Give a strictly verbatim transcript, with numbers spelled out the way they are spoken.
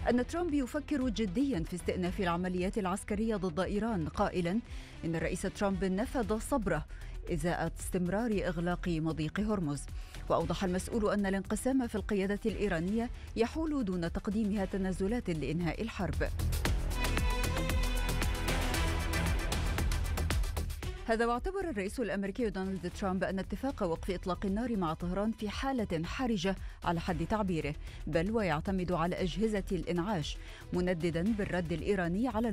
أن ترامب يفكر جديا في استئناف العمليات العسكرية ضد إيران، قائلا إن الرئيس ترامب نفذ صبره إزاء استمرار إغلاق مضيق هرمز. وأوضح المسؤول أن الانقسام في القيادة الإيرانية يحول دون تقديمها تنازلات لإنهاء الحرب. هذا واعتبر الرئيس الأمريكي دونالد ترامب أن اتفاق وقف إطلاق النار مع طهران في حالة حرجة على حد تعبيره، بل ويعتمد على أجهزة الإنعاش، منددا بالرد الإيراني على